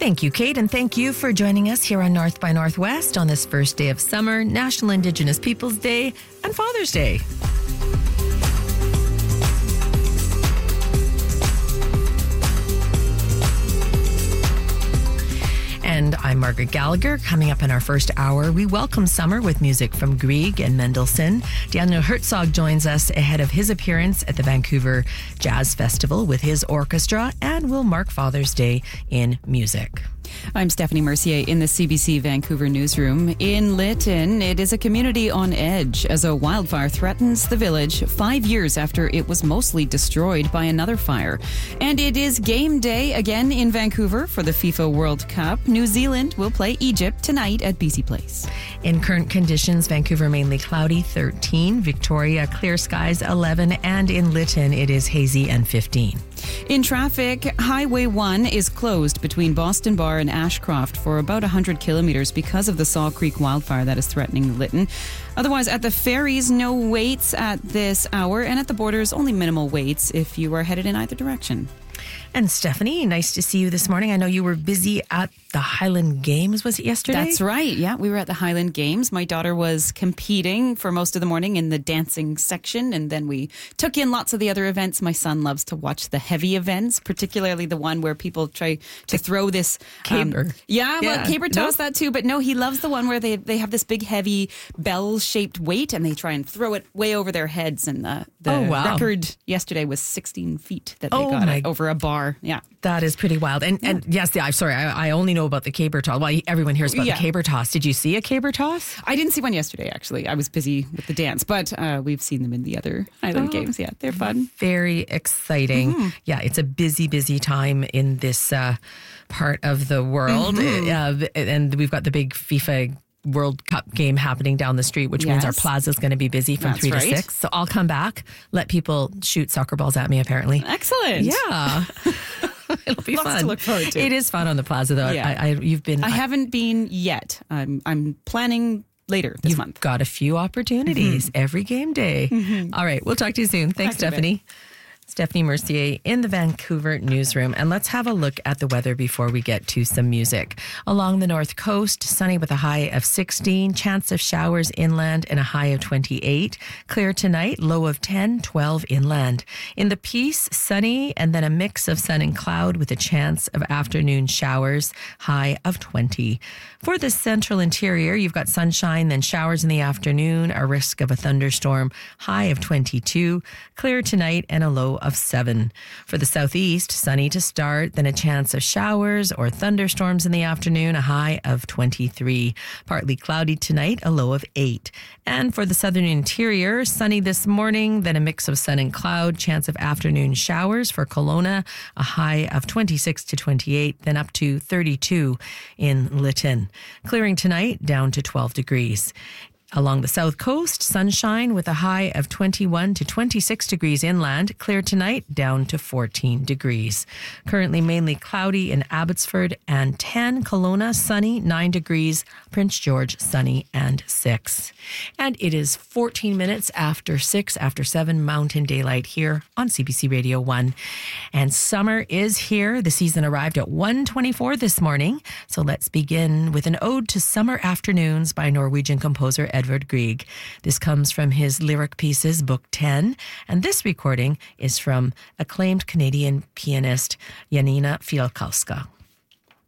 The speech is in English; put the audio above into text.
Thank you, Kate, and thank you for joining us here on North by Northwest on this first day of summer, National Indigenous Peoples Day, and Father's Day. And I'm Margaret Gallagher. Coming up in our first hour, we welcome summer with music from Grieg and Mendelssohn. Daniel Herzog joins us ahead of his appearance at the Vancouver Jazz Festival with his orchestra, and we'll mark Father's Day in music. I'm Stephanie Mercier in the CBC Vancouver newsroom. In Lytton, it is a community on edge as a wildfire threatens the village 5 years after it was mostly destroyed by another fire. And it is game day again in Vancouver for the FIFA World Cup. New Zealand will play Egypt tonight at BC Place. In current conditions, Vancouver mainly cloudy, 13. Victoria, clear skies, 11. And in Lytton, it is hazy and 15. In traffic, Highway 1 is closed between Boston Bar and Ashcroft for about 100 kilometres because of the Saw Creek wildfire that is threatening Lytton. Otherwise, at the ferries, no waits at this hour, and at the borders, only minimal waits if you are headed in either direction. And Stephanie, nice to see you this morning. I know you were busy at the Highland Games, was it yesterday? That's right. Yeah, we were at the Highland Games. My daughter was competing for most of the morning in the dancing section, and then we took in lots of the other events. My son loves to watch the heavy events, particularly the one where people try to throw this caber. Caber toss that too, but no, he loves the one where they have this big heavy bell-shaped weight and they try and throw it way over their heads, and the record yesterday was 16 feet that they got it over a bar. Yeah. That is pretty wild. And yes, I'm sorry, I only know about the caber toss. Well, everyone hears about the caber toss. Did you see a caber toss? I didn't see one yesterday, actually. I was busy with the dance, but we've seen them in the other Highland Games. Yeah, they're fun. Very exciting. Mm-hmm. Yeah, it's a busy, busy time in this part of the world. Mm-hmm. And we've got the big FIFA World Cup game happening down the street, which means our plaza is going to be busy from 3 to 6. So I'll come back, let people shoot soccer balls at me, apparently. Excellent. Yeah. It'll be Lots fun to look forward to. It is fun on the plaza, though. Yeah. I haven't been yet. I'm planning later this month. You've got a few opportunities every game day. Mm-hmm. All right. We'll talk to you soon. Thanks, Stephanie. Stephanie Mercier in the Vancouver newsroom. And let's have a look at the weather before we get to some music. Along the north coast, sunny with a high of 16, chance of showers inland and a high of 28. Clear tonight, low of 10, 12 inland. In the Peace, sunny and then a mix of sun and cloud with a chance of afternoon showers, high of 20. For the central interior, you've got sunshine, then showers in the afternoon, a risk of a thunderstorm, high of 22. Clear tonight and a low of 7. For the southeast, sunny to start, then a chance of showers or thunderstorms in the afternoon, a high of 23. Partly cloudy tonight, a low of 8. And for the southern interior, sunny this morning, then a mix of sun and cloud, chance of afternoon showers for Kelowna, a high of 26 to 28, then up to 32 in Lytton. Clearing tonight, down to 12 degrees. Along the south coast, sunshine with a high of 21 to 26 degrees inland. Clear tonight, down to 14 degrees. Currently mainly cloudy in Abbotsford and 10. Kelowna, sunny, 9 degrees. Prince George, sunny and 6. And it is 14 minutes after 6, after 7 Mountain Daylight here on CBC Radio 1. And summer is here. The season arrived at 1:24 this morning. So let's begin with an ode to summer afternoons by Norwegian composer Edvard Grieg. This comes from his Lyric Pieces, Book 10, and this recording is from acclaimed Canadian pianist Janina Fialkowska.